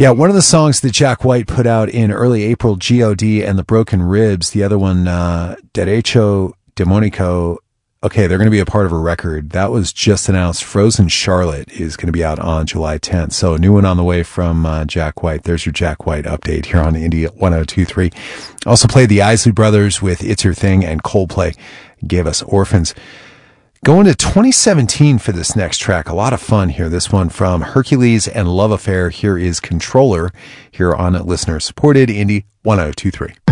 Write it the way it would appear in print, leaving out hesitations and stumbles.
Yeah, one of the songs that Jack White put out in early April, G.O.D. and the Broken Ribs. The other one, Derecho Demonico. Okay, they're going to be a part of a record. That was just announced. Frozen Charlotte is going to be out on July 10th. So a new one on the way from Jack White. There's your Jack White update here on Indie 1023. Also played the Isley Brothers with It's Your Thing, and Coldplay gave us Orphans. Going to 2017 for this next track. A lot of fun here. This one from Hercules and Love Affair. Here is Controller here on listener supported Indie 1023.